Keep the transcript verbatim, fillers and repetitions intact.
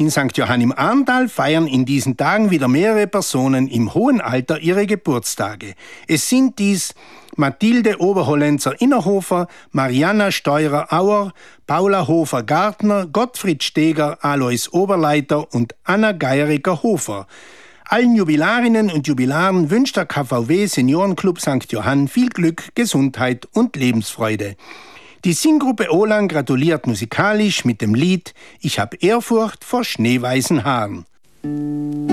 In Sankt Johann im Arntal feiern in diesen Tagen wieder mehrere Personen im hohen Alter ihre Geburtstage. Es sind dies Mathilde Oberhollenzer-Innerhofer, Marianna Steurer-Auer, Paula Hofer-Gartner, Gottfried Steger, Alois Oberleiter und Anna Geiriger-Hofer. Allen Jubilarinnen und Jubilaren wünscht der K V W Seniorenclub Sankt Johann viel Glück, Gesundheit und Lebensfreude. Die Singgruppe Olang gratuliert musikalisch mit dem Lied »Ich hab Ehrfurcht vor schneeweißen Haaren«.